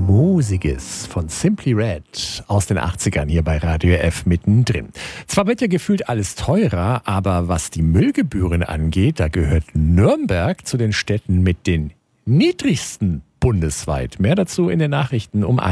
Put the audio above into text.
Musiges von Simply Red aus den 80ern hier bei Radio F mittendrin. Zwar wird ja gefühlt alles teurer, aber was die Müllgebühren angeht, da gehört Nürnberg zu den Städten mit den niedrigsten bundesweit. Mehr dazu in den Nachrichten um